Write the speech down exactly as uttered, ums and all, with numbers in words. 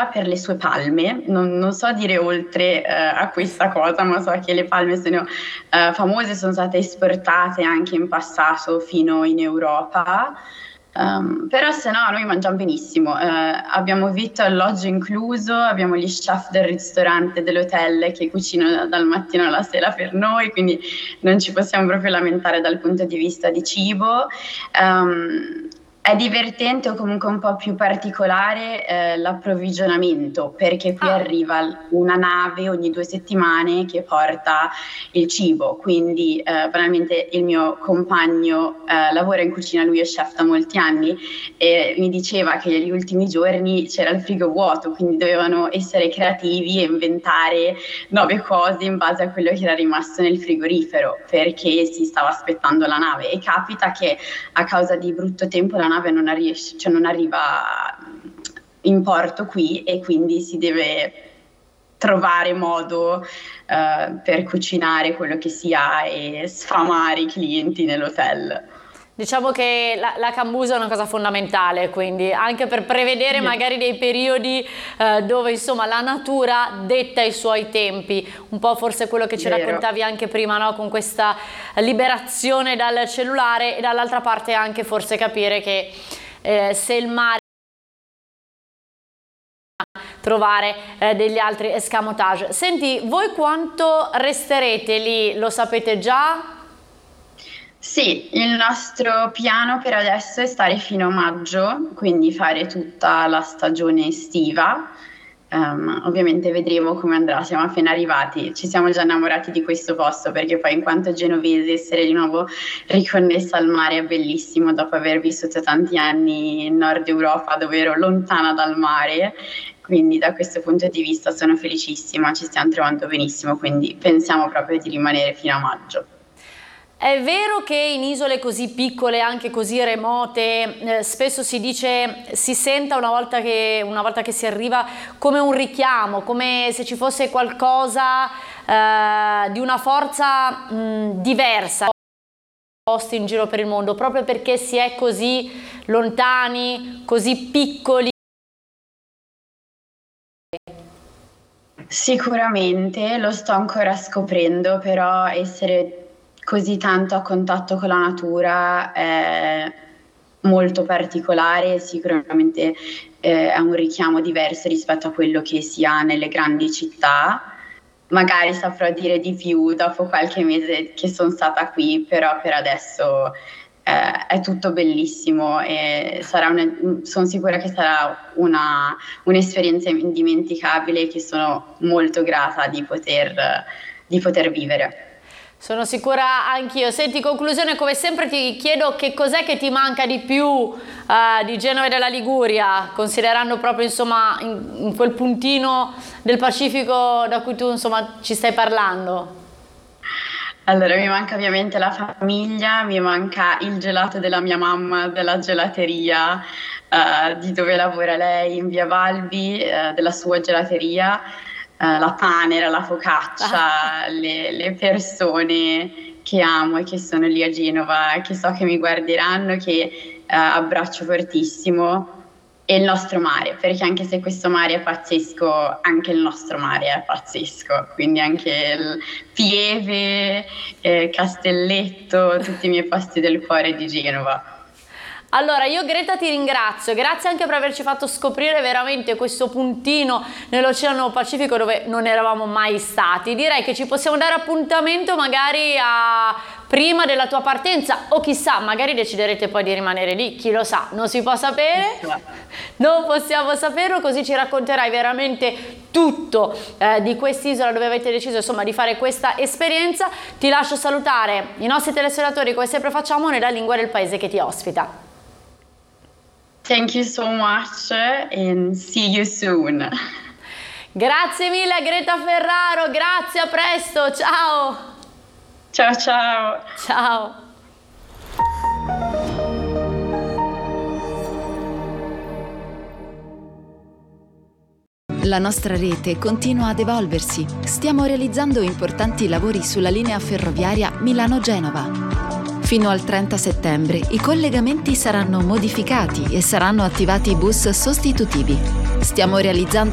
famosa per le sue palme, non, non so dire oltre eh, a questa cosa, ma so che le palme sono eh, famose, sono state esportate anche in passato fino in Europa. Um, però se no noi mangiamo benissimo, uh, abbiamo vitto e alloggio incluso, abbiamo gli chef del ristorante dell'hotel che cucinano dal mattino alla sera per noi, quindi non ci possiamo proprio lamentare dal punto di vista di cibo. Um, È divertente o comunque un po' più particolare eh, l'approvvigionamento, perché qui Ah. arriva una nave ogni due settimane che porta il cibo, quindi eh, banalmente il mio compagno eh, lavora in cucina, lui è chef da molti anni e mi diceva che negli ultimi giorni c'era il frigo vuoto, quindi dovevano essere creativi e inventare nuove cose in base a quello che era rimasto nel frigorifero, perché si stava aspettando la nave e capita che a causa di brutto tempo la nave non, riesce, cioè non arriva in porto qui e quindi si deve trovare modo uh, per cucinare quello che si ha e sfamare i clienti nell'hotel. Diciamo che la, la cambusa è una cosa fondamentale, quindi anche per prevedere Sì. magari dei periodi eh, dove insomma la natura detta i suoi tempi, un po' forse quello che ci Vero. raccontavi anche prima, no? Con questa liberazione dal cellulare, e dall'altra parte anche forse capire che eh, se il mare trovare eh, degli altri escamotage. Senti, voi quanto resterete lì? Lo sapete già? Sì, il nostro piano per adesso è stare fino a maggio, quindi fare tutta la stagione estiva. Um, ovviamente vedremo come andrà, siamo appena arrivati, ci siamo già innamorati di questo posto perché poi in quanto genovese essere di nuovo riconnessa al mare è bellissimo dopo aver vissuto tanti anni in Nord Europa dove ero lontana dal mare, quindi da questo punto di vista sono felicissima, ci stiamo trovando benissimo, quindi pensiamo proprio di rimanere fino a maggio. È vero che in isole così piccole, anche così remote, eh, spesso si dice, si senta una volta che, una volta che si arriva come un richiamo, come se ci fosse qualcosa eh, di una forza mh, diversa posti in giro per il mondo, proprio perché si è così lontani, così piccoli. Sicuramente lo sto ancora scoprendo, però essere così tanto a contatto con la natura è molto particolare, sicuramente eh, è un richiamo diverso rispetto a quello che si ha nelle grandi città. Magari saprò dire di più dopo qualche mese che sono stata qui, però per adesso eh, è tutto bellissimo e sarà un, sono sicura che sarà una, un'esperienza indimenticabile che sono molto grata di poter, di poter vivere. Sono sicura anch'io. Senti, in conclusione, come sempre ti chiedo che cos'è che ti manca di più uh, di Genova e della Liguria, considerando proprio insomma in, in quel puntino del Pacifico da cui tu insomma ci stai parlando. Allora, mi manca ovviamente la famiglia, mi manca il gelato della mia mamma, della gelateria uh, di dove lavora lei in Via Valbi, uh, della sua gelateria. Uh, la panera, la focaccia, le, le persone che amo e che sono lì a Genova, che so che mi guarderanno, che uh, abbraccio fortissimo, e il nostro mare, perché anche se questo mare è pazzesco, anche il nostro mare è pazzesco, quindi anche il Pieve, eh, Castelletto, tutti i miei posti del cuore di Genova. Allora, io Greta ti ringrazio, grazie anche per averci fatto scoprire veramente questo puntino nell'Oceano Pacifico dove non eravamo mai stati. Direi che ci possiamo dare appuntamento magari a prima della tua partenza, o chissà, magari deciderete poi di rimanere lì, chi lo sa, non si può sapere, non possiamo saperlo, così ci racconterai veramente tutto eh, di quest'isola dove avete deciso insomma di fare questa esperienza. Ti lascio salutare i nostri telespettatori come sempre facciamo nella lingua del paese che ti ospita. Thank you so much and see you soon. Grazie mille a Greta Ferraro, grazie, a presto, ciao. Ciao ciao. Ciao. La nostra rete continua ad evolversi. Stiamo realizzando importanti lavori sulla linea ferroviaria Milano-Genova. Fino al trenta settembre i collegamenti saranno modificati e saranno attivati bus sostitutivi. Stiamo realizzando